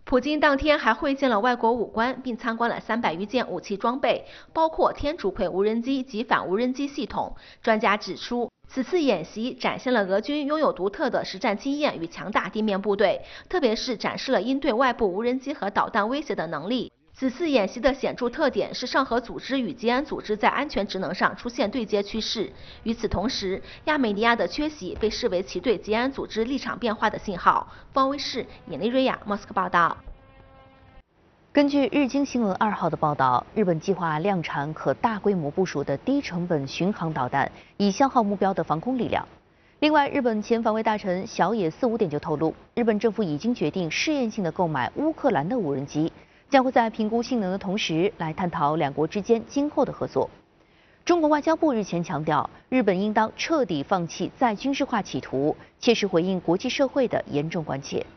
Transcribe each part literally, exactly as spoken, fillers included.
普京当天还会见了外国武官，并参观了三百余件武器装备，包括天竺葵无人机及反无人机系统。专家指出，此次演习展现了俄军拥有独特的实战经验与强大地面部队，特别是展示了应对外部无人机和导弹威胁的能力。此次演习的显著特点是上合组织与吉安组织在安全职能上出现对接趋势。与此同时，亚美尼亚的缺席被视为其对吉安组织立场变化的信号。方威视尹丽瑞亚莫斯科报道。 根据日经新闻二号的报道，日本计划量产可大规模部署的低成本巡航导弹，以消耗目标的防空力量。另外，日本前防卫大臣小野四五点就透露，日本政府已经决定试验性的购买乌克兰的无人机。将会在评估性能的同时，来探讨两国之间今后的合作。中国外交部日前强调，日本应当彻底放弃再军事化企图，切实回应国际社会的严重关切。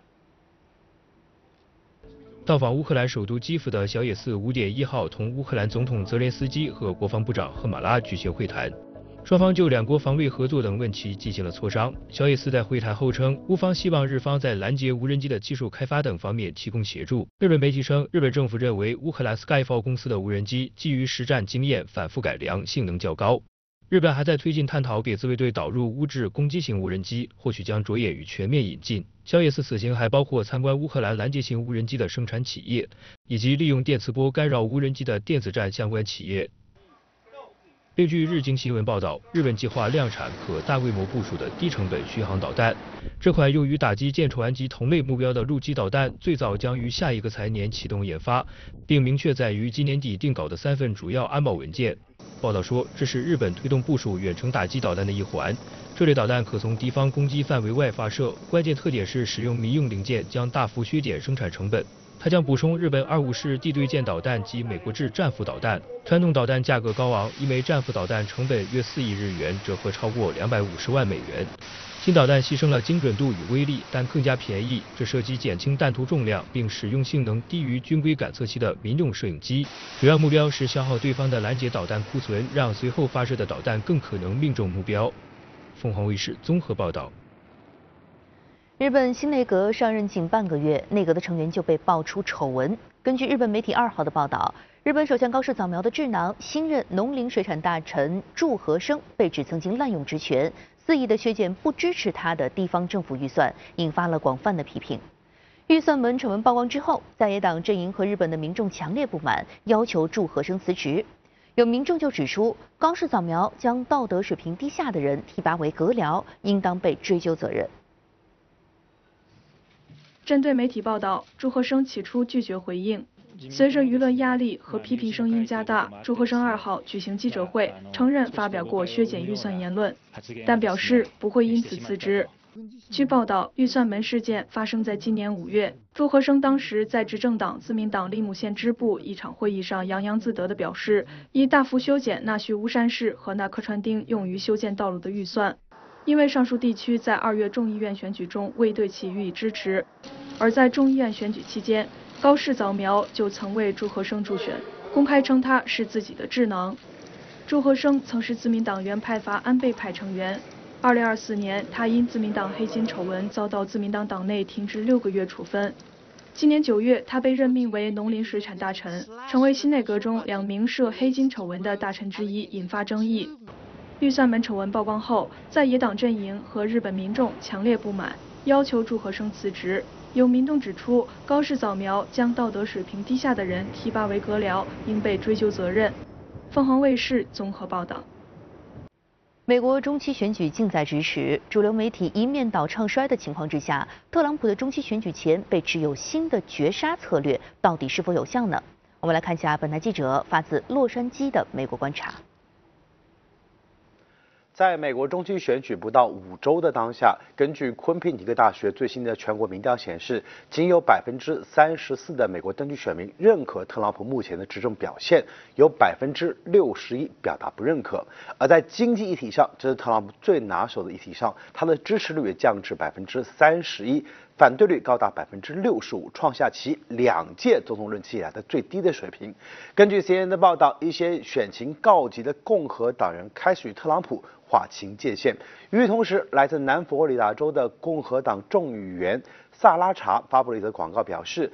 到访乌克兰首都基辅的小野寺五点一号同乌克兰总统泽连斯基和国防部长赫马拉举行会谈。双方就两国防卫合作等问题进行了磋商。小野寺在会谈后称，乌方希望日方在拦截无人机的技术开发等方面提供协助。日本媒体称，日本政府认为乌克兰 Skyfall 公司的无人机基于实战经验反复改良，性能较高。日本还在推进探讨给自卫队导入乌制攻击型无人机，或许将着眼于全面引进。小野寺此行还包括参观乌克兰拦截型无人机的生产企业，以及利用电磁波干扰无人机的电子战相关企业。另据日经新闻报道，日本计划量产可大规模部署的低成本巡航导弹。这款用于打击舰船及同类目标的陆基导弹，最早将于下一个财年启动研发，并明确载于今年底定稿的三份主要安保文件。报道说，这是日本推动部署远程打击导弹的一环。这类导弹可从敌方攻击范围外发射，关键特点是使用民用零件，将大幅削减生产成本。它将补充日本二五式地对舰导弹及美国制战斧导弹。传统导弹价格高昂，一枚战斧导弹成本约四亿日元，折合超过两百五十万美元。新导弹牺牲了精准度与威力，但更加便宜。这涉及减轻弹头重量，并使用性能低于军规感测器的民用摄影机。主要目标是消耗对方的拦截导弹库存，让随后发射的导弹更可能命中目标。凤凰卫视综合报道。 日本新内阁上任仅半个月，内阁的成员就被爆出丑闻。根据日本媒体二号的报道，日本首相高市早苗的智囊、新任农林水产大臣祝和生被指曾经滥用职权，肆意的削减不支持他的地方政府预算，引发了广泛的批评。预算门丑闻曝光之后，在野党阵营和日本的民众强烈不满，要求祝和生辞职。有民众就指出，高市早苗将道德水平低下的人提拔为阁僚，应当被追究责任。 针对媒体报道，祝和生起初拒绝回应。随着舆论压力和批评声音加大，祝和生二号举行记者会，承认发表过削减预算言论，但表示不会因此辞职。据报道，预算门事件发生在今年五月，祝和生当时在执政党自民党利木县支部一场会议上洋洋自得地表示，已大幅修减纳须乌山市和那柯川町用于修建道路的预算。因为上述地区在二月众议院选举中未对其予以支持，而在众议院选举期间，高市早苗就曾为祝和生助选，公开称他是自己的智囊。祝和生曾是自民党原派阀安倍派成员。二零二四年，他因自民党黑金丑闻遭到自民党党内停职六个月处分。今年九月，他被任命为农林水产大臣，成为新内阁中两名涉黑金丑闻的大臣之一，引发争议。预算门丑闻曝光后，在野党阵营和日本民众强烈不满，要求祝和生辞职。有民众指出，高市早苗将道德水平低下的人提拔为阁僚，应被追究责任。凤凰卫视综合报道。 美国中期选举近在咫尺，主流媒体一面倒唱衰的情况之下，特朗普的中期选举前被指有新的绝杀策略，到底是否有效呢？我们来看一下本台记者发自洛杉矶的美国观察。 在美国中期选举不到五周的当下，根据昆平尼克大学最新的全国民调显示，仅有百分之三十四的美国登记选民认可特朗普目前的执政表现，有百分之六十一表达不认可。而在经济议题上，这是特朗普最拿手的议题上，他的支持率也降至百分之三十一，反对率高达百分之六十五，创下其两届总统任期以来的最低的水平。根据 C N N 的报道，一些选情告急的共和党人开始与特朗普划清界限。与此同时，来自南佛罗里达州的共和党众议员萨拉查发布了一则广告，表示